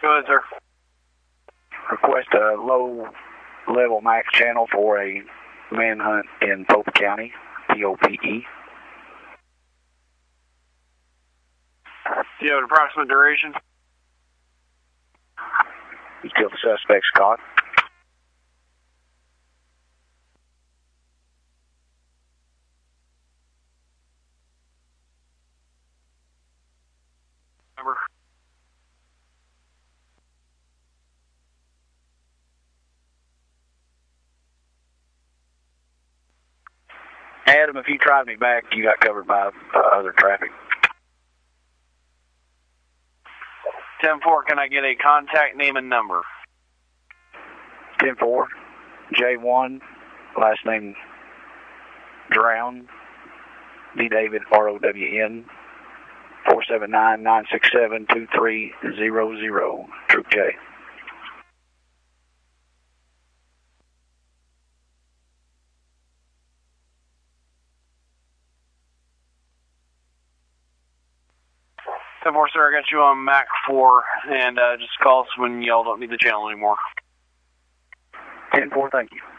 Go ahead, sir. Request a low-level max channel for a manhunt in Pope County, P-O-P-E. Do you have an approximate duration? Until the suspect's caught. Number. Adam, if you drive me back, you got covered by other traffic. 10-4, can I get a contact name and number? 10-4, J1, last name Drown, D. David, R-O-W-N, 479-967-2300, Troop J. Sir, I got you on Mac 4, and just call us when y'all don't need the channel anymore. 10-4, thank you.